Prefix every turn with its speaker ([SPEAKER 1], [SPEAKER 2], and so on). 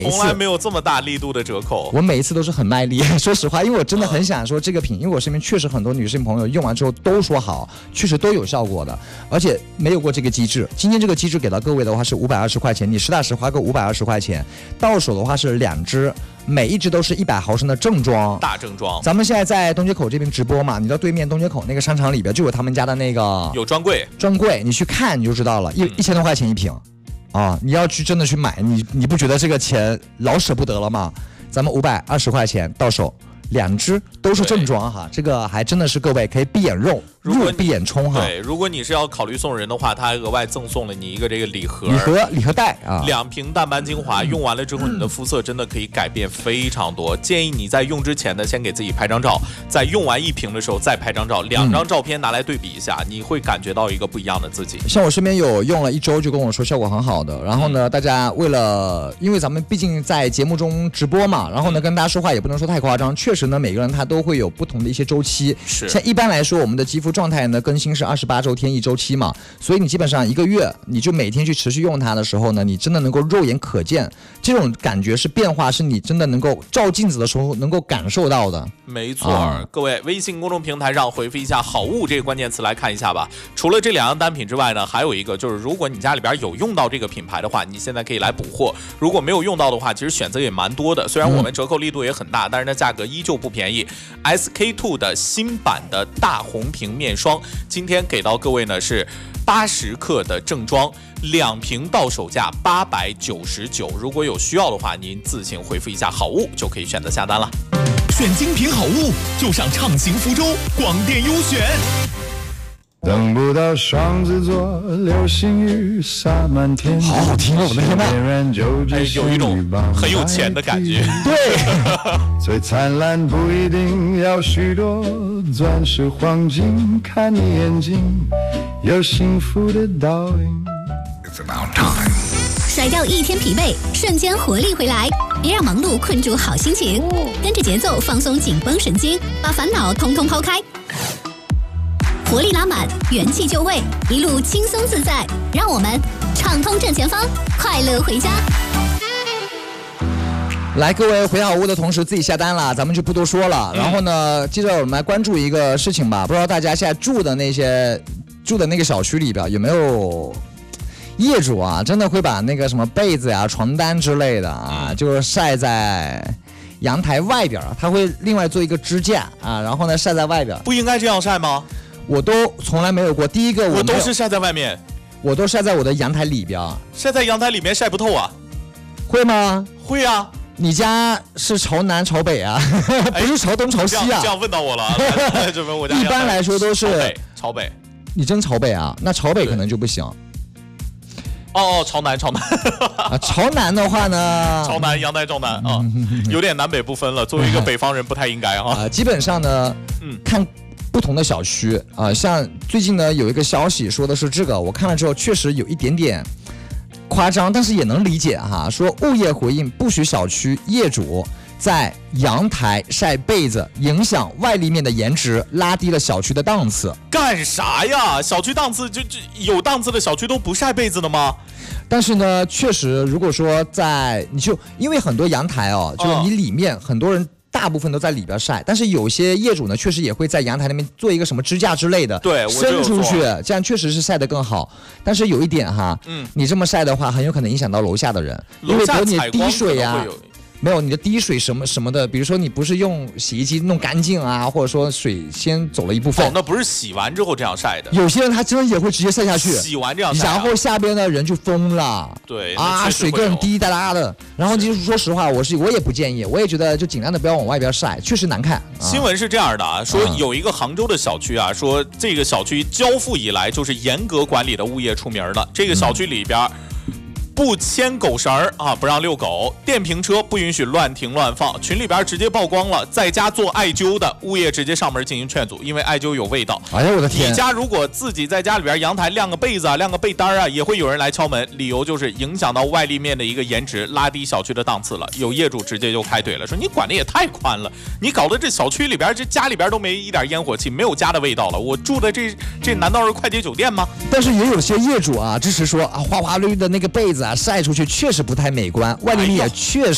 [SPEAKER 1] 从来没有这么大力度的折扣。
[SPEAKER 2] 我每一次都是很卖力，说实话，因为我真的很想说这个品，因为我身边确实很多女性朋友用完之后都说好，确实都有效果的，而且没有过这个机制。今天这个机制给到各位的话是520块钱，你实打实花个520块钱，到手的话是2支。每一支都是100毫升的正装，
[SPEAKER 1] 大正装。
[SPEAKER 2] 咱们现在在东街口这边直播嘛，你到对面东街口那个商场里边就有他们家的那个
[SPEAKER 1] 有专柜，
[SPEAKER 2] 你去看你就知道了，1000多块钱一瓶，啊，你要去真的去买，你不觉得这个钱老舍不得了吗？咱们520块钱到手，2支都是正装哈，这个还真的是各位可以闭眼入闭眼冲哈。
[SPEAKER 1] 对，如果你是要考虑送人的话，他还额外赠送了你一个这个礼盒
[SPEAKER 2] 袋啊
[SPEAKER 1] ，2瓶淡斑精华，用完了之后你的肤色真的可以改变非常多。建议你在用之前呢，先给自己拍张照，在用完1瓶的时候再拍张照，2张照片拿来对比一下，你会感觉到一个不一样的自己。
[SPEAKER 2] 像我身边有用了1周就跟我说效果很好的，然后呢，大家因为咱们毕竟在节目中直播嘛，然后呢跟大家说话也不能说太夸张，确实呢每个人他都会有不同的一些周期。
[SPEAKER 1] 是，
[SPEAKER 2] 像一般来说我们的肌肤状态呢更新是28周天1周期嘛，所以你基本上1个月你就每天去持续用它的时候呢，你真的能够肉眼可见这种感觉是变化，是你真的能够照镜子的时候能够感受到的。
[SPEAKER 1] 没错，各位微信公众平台上回复一下好物这个关键词来看一下吧。除了这2样单品之外呢，还有一个就是如果你家里边有用到这个品牌的话，你现在可以来补货。如果没有用到的话，其实选择也蛮多的，虽然我们折扣力度也很大，但是呢价格依旧不便宜。SK2 的新版的大红瓶面霜，今天给到各位呢是80克的正装，2瓶到手价899。如果有需要的话，您自行回复一下好物就可以选择下单了。
[SPEAKER 3] 选精品好物就上畅行福州广电优选。
[SPEAKER 4] 等不到双子座流星雨洒满天，
[SPEAKER 2] 好好听，我的天哪！
[SPEAKER 1] 有一种很有钱的感觉。
[SPEAKER 2] 对，
[SPEAKER 4] 最灿烂不一定要许多钻石黄金，看你眼睛有幸福的倒影。It's about time。
[SPEAKER 5] 甩掉一天疲惫，瞬间活力回来，别让忙碌困住好心情，跟着节奏放松紧绷神经，把烦恼通通抛开。活力拉满，元气就位，一路轻松自在，让我们畅通正前方，快乐回家。
[SPEAKER 2] 来，各位回好物的同时自己下单了，咱们就不多说了。然后呢，接着我们来关注一个事情吧，不知道大家现在住的那个小区里边有没有业主啊，真的会把那个什么被子呀、床单之类的啊，就是晒在阳台外边，他会另外做一个支架啊，然后呢晒在外边。
[SPEAKER 1] 不应该这样晒吗？
[SPEAKER 2] 我都从来没有过。第一个
[SPEAKER 1] 我都是晒在外面，
[SPEAKER 2] 我都晒在我的阳台里边。
[SPEAKER 1] 晒在阳台里面晒不透啊？
[SPEAKER 2] 会吗？
[SPEAKER 1] 会啊。
[SPEAKER 2] 你家是朝南朝北啊？不是朝东朝西啊？
[SPEAKER 1] 这样问到我了。这边我家
[SPEAKER 2] 一般来说都是
[SPEAKER 1] 朝北。
[SPEAKER 2] 你真朝北啊？那朝北可能就不行。
[SPEAKER 1] 哦，朝南
[SPEAKER 2] 啊，朝南的话呢？
[SPEAKER 1] 朝南阳台朝南啊，有点南北不分了。作为一个北方人，不太应该啊。
[SPEAKER 2] 基本上呢，看不同的小区啊，像最近呢有一个消息说的是这个，我看了之后确实有一点点夸张，但是也能理解哈。说物业回应不许小区业主在阳台晒被子，影响外立面的颜值，拉低了小区的档次。
[SPEAKER 1] 干啥呀？小区档次就有档次的小区都不晒被子的吗？
[SPEAKER 2] 但是呢，确实如果说因为很多阳台哦，就是你里面很多人。大部分都在里边晒，但是有些业主呢，确实也会在阳台那边做一个什么支架之类的，
[SPEAKER 1] 对，
[SPEAKER 2] 伸出去，这样确实是晒得更好。但是有一点哈，你这么晒的话，很有可能影响到楼下的人，因为比如你滴水呀。没有你的滴水什么的，比如说你不是用洗衣机弄干净啊，或者说水先走了一部分，
[SPEAKER 1] 那不是洗完之后这样晒的。
[SPEAKER 2] 有些人他真的也会直接晒下去，
[SPEAKER 1] 洗完这样晒，
[SPEAKER 2] 然后下边的人就疯了。
[SPEAKER 1] 对
[SPEAKER 2] 啊，水更滴滴答答的。然后就是说实话，我也不建议，我也觉得就尽量的不要往外边晒，确实难看。
[SPEAKER 1] 新闻是这样的啊，说有一个杭州的小区啊，说这个小区交付以来就是严格管理的物业出名了，这个小区里边。不牵狗绳啊，不让遛狗，电瓶车不允许乱停乱放。群里边直接曝光了，在家做艾灸的物业直接上门进行劝阻，因为艾灸有味道。
[SPEAKER 2] 哎呀，我的天！
[SPEAKER 1] 你家如果自己在家里边阳台晾个被子啊、晾个被单啊，也会有人来敲门，理由就是影响到外立面的一个颜值，拉低小区的档次了。有业主直接就开怼了，说你管的也太宽了，你搞得这小区里边、这家里边都没一点烟火气，没有家的味道了。我住的这难道是快捷酒店吗？
[SPEAKER 2] 但是也有些业主啊支持说啊，花花绿绿的那个被子啊晒出去确实不太美观，外立面也确实。